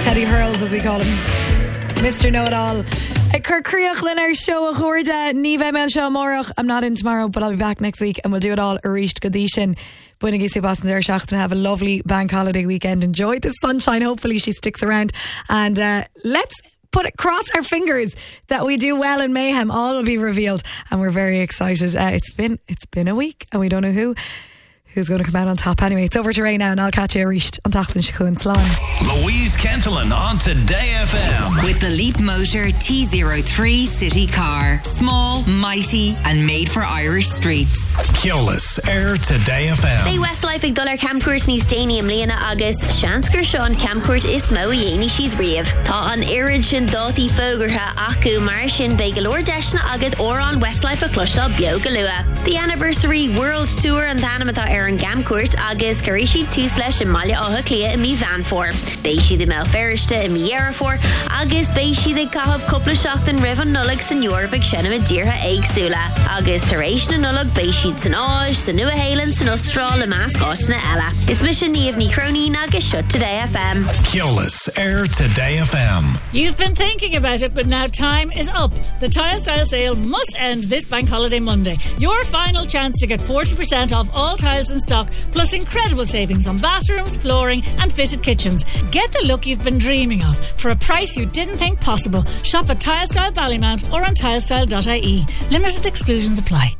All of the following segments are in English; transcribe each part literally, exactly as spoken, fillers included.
Teddy Hurls, as we call him. Mister Know-It-All. Curcreach Linner show a chorda, Nive Mel show morach. I'm not in tomorrow, but I'll be back next week and we'll do it all. Arisht Gadishin. Buena Gisi Boston Der Shacht and have a lovely bank holiday weekend. Enjoy the sunshine. Hopefully she sticks around. And uh, let's put it, cross our fingers that we do well in Mayhem. All will be revealed and we're very excited. Uh, it's been it's been a week and we don't know who who's going to come out on top. Anyway, it's over to Ray now and I'll catch you Arisht on Tachlin Shakun Slán. Louise Kentelin on Today F M. With the Leap Motor T zero three City Car. Small, mighty and made for Irish streets. Keolis, Air Today F M. Bei Westlife ag dul ar camcuairt níos déine am líana agus seansgur seán camcuairt is mó a dhéanaí siad riamh. Tá an irid sin dátaí fógartha acu mar sin bei go leor deisna agad or on Westlife a cloisteáil beo go lua. The Anniversary World Tour an dhanamata ar an camcuairt agus cuirí siad tús leis in maile átha clia i mí van for. Bei siad i mé ferriste i mí dhearra for agus bei siad ag cathab cúpla seachtain rih an nullag san Eorp ag sinna a díortha éagsúla. Agus taréis na nullag bei siad san áis, san nua héileann, san Austráil, a mascot na Ella. Is mission níomh ní cróní agus shut Today F M. Keolis, Air Today F M. You've been thinking about it, but now time is up. The Tile Style sale must end this bank holiday Monday. Your final chance to get forty percent off all tiles in stock, plus incredible savings on bathrooms, flooring and fitted kitchens. Get the look you've been dreaming of for a price you didn't think possible. Shop at Tile Style Ballymount or on tilestyle dot I E. Limited exclusions apply.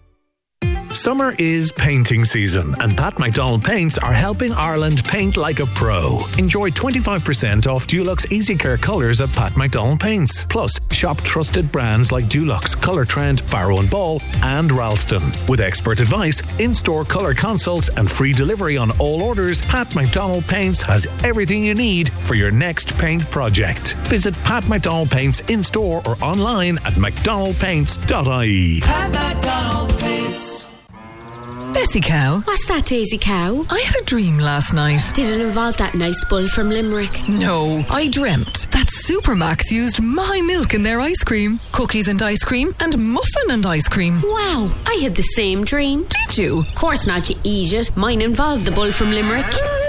Summer is painting season and Pat McDonald Paints are helping Ireland paint like a pro. Enjoy twenty-five percent off Dulux Easy Care colours at Pat McDonald Paints. Plus, shop trusted brands like Dulux, Colour Trend, Farrow and Ball and Ralston. With expert advice, in-store colour consults and free delivery on all orders, Pat McDonald Paints has everything you need for your next paint project. Visit Pat McDonald Paints in-store or online at macdonald paints dot I E. Pat McDonald Paints. Bessie Cow. What's that, Daisy Cow? I had a dream last night. Did it involve that nice bull from Limerick? No, I dreamt that Supermax used my milk in their ice cream, cookies and ice cream, and muffin and ice cream. Wow, I had the same dream. Did you? Of course not, you eat it. Mine involved the bull from Limerick.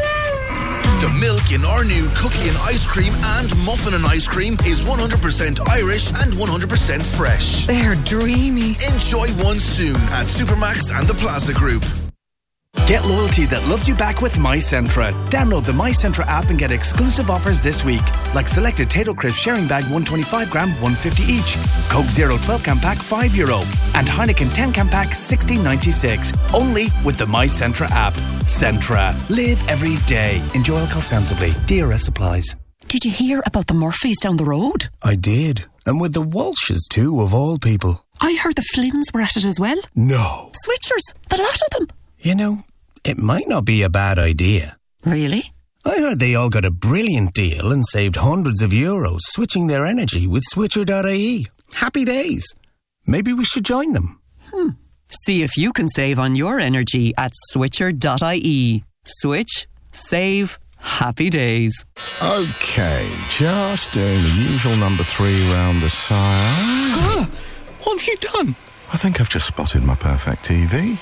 The milk in our new cookie and ice cream and muffin and ice cream is one hundred percent Irish and one hundred percent fresh. They're dreamy. Enjoy one soon at Supermax and the Plaza Group. Get loyalty that loves you back with MyCentra. Download the MyCentra app and get exclusive offers this week, like selected Tato Crisp sharing bag one twenty-five gram, one fifty each, Coke Zero twelve can pack five euro, and Heineken ten can pack sixteen ninety-six. Only with the MyCentra app. Centra. Live every day. Enjoy alcohol sensibly. D R S applies. Did you hear about the Murphys down the road? I did. And with the Walshes too, of all people. I heard the Flynns were at it as well. No. Switchers. The lot of them. You know, it might not be a bad idea. Really? I heard they all got a brilliant deal and saved hundreds of euros switching their energy with switcher dot I E. Happy days. Maybe we should join them. Hmm. See if you can save on your energy at switcher dot I E. Switch, save, happy days. Okay, just doing the usual number three round the side. Ah, what have you done? I think I've just spotted my perfect T V.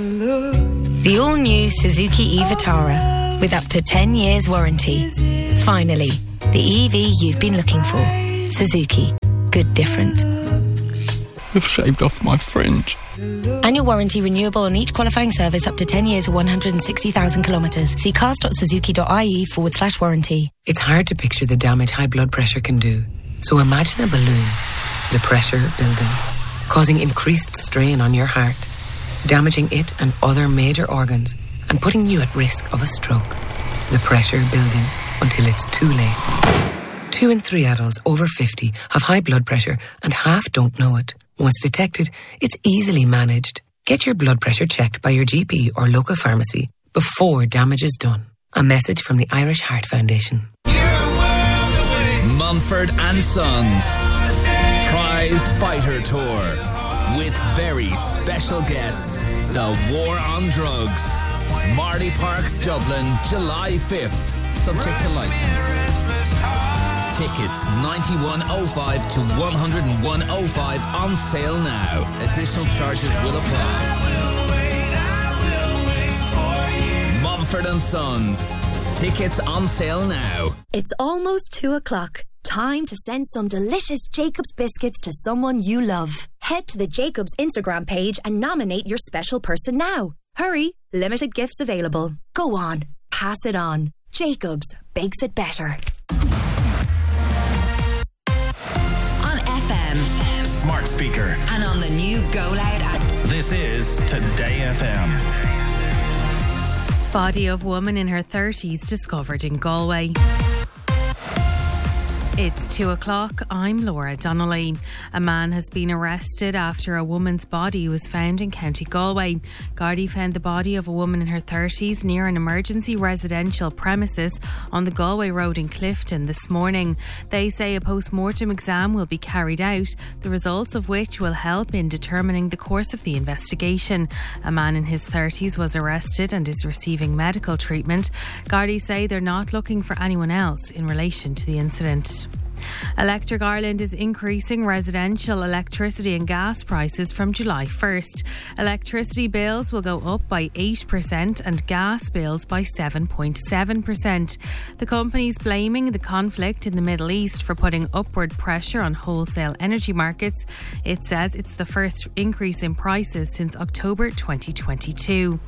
The all-new Suzuki e-Vitara with up to ten years warranty. Finally, the E V you've been looking for. Suzuki. Good different. You've shaved off my fringe. Annual warranty renewable on each qualifying service up to ten years or one hundred sixty thousand kilometres. See cars dot suzuki dot I E forward slash warranty. It's hard to picture the damage high blood pressure can do. So imagine a balloon, the pressure building, causing increased strain on your heart, damaging it and other major organs, and putting you at risk of a stroke. The pressure building until it's too late. Two in three adults over fifty have high blood pressure and half don't know it. Once detected, it's easily managed. Get your blood pressure checked by your G P or local pharmacy before damage is done. A message from the Irish Heart Foundation. Mumford and Sons Prize Fighter Tour with very special guests. The War on Drugs. Marley Park, Dublin, July fifth. Subject to license. Tickets ninety-one oh five to one oh one oh five on sale now. Additional charges will apply. Mumford and Sons. Tickets on sale now. It's almost two o'clock. Time to send some delicious Jacob's biscuits to someone you love. Head to the Jacob's Instagram page and nominate your special person now. Hurry, limited gifts available. Go on, pass it on. Jacob's bakes it better. On F M, smart speaker, and on the new Go Loud app. This is Today F M. Body of woman in her thirties discovered in Galway. It's two o'clock. I'm Laura Donnelly. A man has been arrested after a woman's body was found in County Galway. Gardaí found the body of a woman in her thirties near an emergency residential premises on the Galway Road in Clifton this morning. They say a post-mortem exam will be carried out, the results of which will help in determining the course of the investigation. A man in his thirties was arrested and is receiving medical treatment. Gardaí say they're not looking for anyone else in relation to the incident. Electric Ireland is increasing residential electricity and gas prices from July first. Electricity bills will go up by eight percent and gas bills by seven point seven percent. The company is blaming the conflict in the Middle East for putting upward pressure on wholesale energy markets. It says it's the first increase in prices since October twenty twenty-two.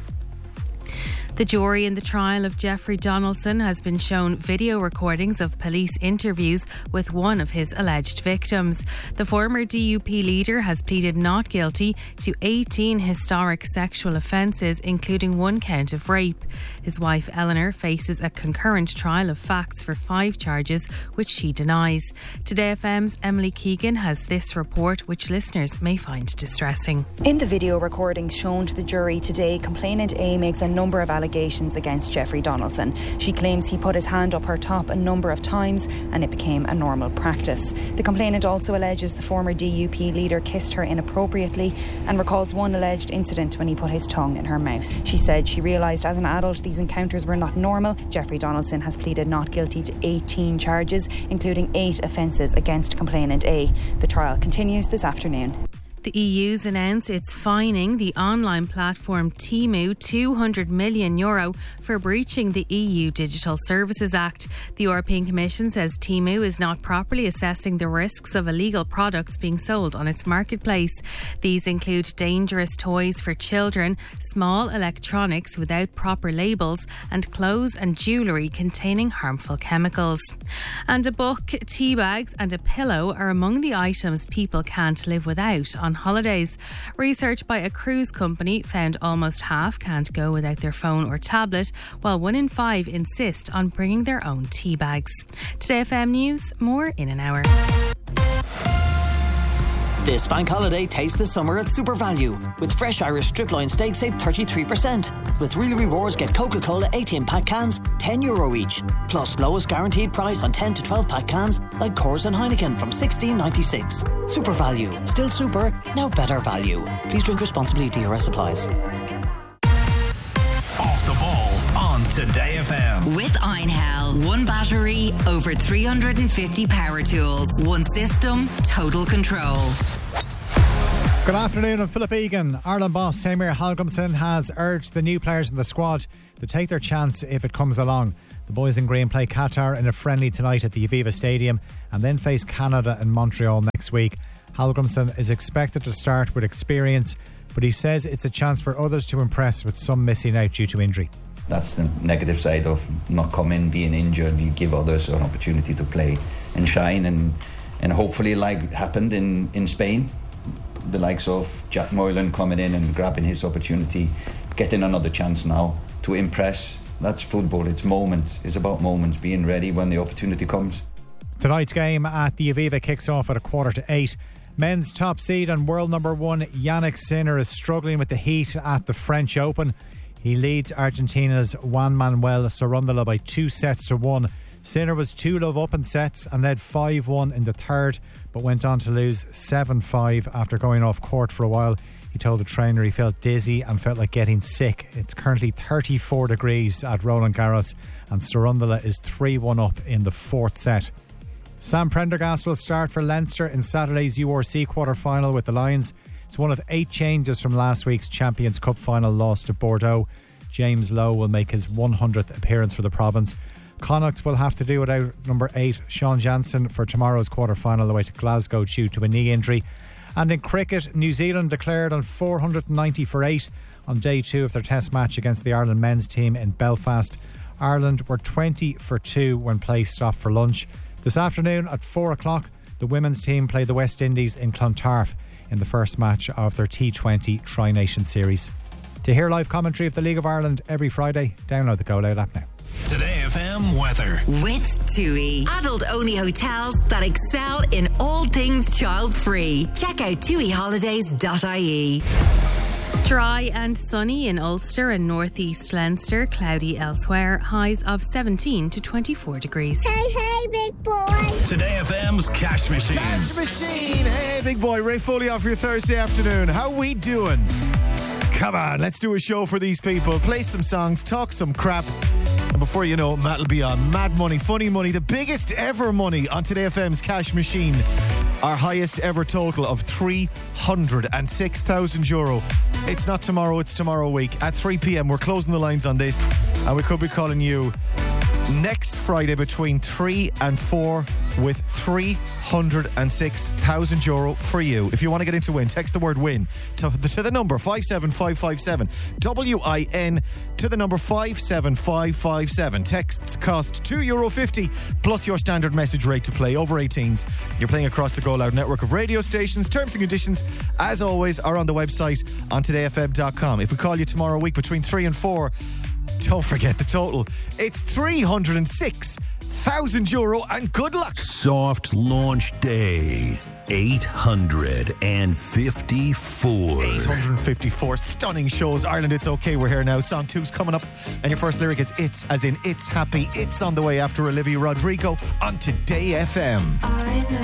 The jury in the trial of Jeffrey Donaldson has been shown video recordings of police interviews with one of his alleged victims. The former D U P leader has pleaded not guilty to eighteen historic sexual offences, including one count of rape. His wife Eleanor faces a concurrent trial of facts for five charges, which she denies. Today F M's Emily Keegan has this report, which listeners may find distressing. In the video recordings shown to the jury today, complainant A makes a number of allegations against Jeffrey Donaldson. She claims he put his hand up her top a number of times and it became a normal practice. The complainant also alleges the former D U P leader kissed her inappropriately and recalls one alleged incident when he put his tongue in her mouth. She said she realised as an adult these encounters were not normal. Jeffrey Donaldson has pleaded not guilty to eighteen charges, including eight offences against complainant A. The trial continues this afternoon. The E U's announced it's fining the online platform Temu two hundred million euro for breaching the E U Digital Services Act. The European Commission says Temu is not properly assessing the risks of illegal products being sold on its marketplace. These include dangerous toys for children, small electronics without proper labels, and clothes and jewellery containing harmful chemicals. And a book, tea bags and a pillow are among the items people can't live without on holidays. Research by a cruise company found almost half can't go without their phone or tablet, while one in five insist on bringing their own tea bags. Today F M News, more in an hour. This bank holiday, taste the summer at Super Value. With fresh Irish strip loin steak, save thirty-three percent. With Real Rewards, get Coca-Cola eighteen pack cans, ten euro each. Plus lowest guaranteed price on ten to twelve pack cans like Coors and Heineken from sixteen ninety-six. Super Value. Still super, now better value. Please drink responsibly. D R S applies. Off the ball on Today F M. With Einhell. One battery, over three hundred fifty power tools. One system, total control. Good afternoon, I'm Philip Egan. Ireland boss Heimir Hallgrímsson has urged the new players in the squad to take their chance if it comes along. The boys in green play Qatar in a friendly tonight at the Aviva Stadium and then face Canada in Montreal next week. Hallgrímsson is expected to start with experience, but he says it's a chance for others to impress, with some missing out due to injury. That's the negative side of not coming, being injured. You give others an opportunity to play and shine, and and hopefully, like happened in, in Spain, the likes of Jack Moylan coming in and grabbing his opportunity, getting another chance now to impress. That's football. It's moments. It's about moments, being ready when the opportunity comes. Tonight's game at the Aviva kicks off at a quarter to eight. Men's top seed and world number one Yannick Sinner is struggling with the heat at the French Open. He leads Argentina's Juan Manuel Sorundola by two sets to one. Sinner was two love up in sets and led five one in the third, but went on to lose seven five after going off court for a while. He told the trainer he felt dizzy and felt like getting sick. It's currently thirty-four degrees at Roland Garros and Sorundola is three one up in the fourth set. Sam Prendergast will start for Leinster in Saturday's U R C quarter-final with the Lions. It's one of eight changes from last week's Champions Cup final loss to Bordeaux. James Lowe will make his one hundredth appearance for the province. Connacht will have to do without number eight Sean Jansen for tomorrow's quarter-final away to Glasgow due to a knee injury. And in cricket, New Zealand declared on four hundred ninety for eight on day two of their test match against the Ireland men's team in Belfast. Ireland were twenty for two when play stopped for lunch. This afternoon at four o'clock, the women's team play the West Indies in Clontarf in the first match of their T twenty Tri-Nation Series. To hear live commentary of the League of Ireland every Friday, download the Go Loud app now. Today F M weather. With TUI. Adult-only hotels that excel in all things child-free. Check out tui holidays dot I E. Dry and sunny in Ulster and northeast Leinster, cloudy elsewhere, highs of seventeen to twenty-four degrees. Hey, hey, big boy. Today F M's Cash Machine. Cash Machine. Hey, big boy. Ray Foley off your Thursday afternoon. How we doing? Come on, let's do a show for these people. Play some songs, talk some crap. And before you know it, Matt will be on Mad Money, Funny Money, the biggest ever money on Today F M's Cash Machine. Our highest ever total of three hundred six thousand euro. It's not tomorrow, it's tomorrow week. At three p.m, we're closing the lines on this. And we could be calling you next Friday between three and four with three hundred six thousand euro for you. If you want to get into win, text the word win to the, to the number five seven five five seven. W I N to the number five seven five five seven. Texts cost two euro fifty plus your standard message rate to play over eighteens. You're playing across the Go Loud network of radio stations. Terms and conditions, as always, are on the website on today f m dot com. If we call you tomorrow week between three and four, don't forget the total. It's three hundred six thousand euro and good luck. Soft launch day. eight hundred fifty-four. eight hundred fifty-four stunning shows. Ireland, It's Okay. We're here now. Song two's coming up. And your first lyric is It's, as in It's Happy. It's on the way after Olivia Rodrigo on Today F M.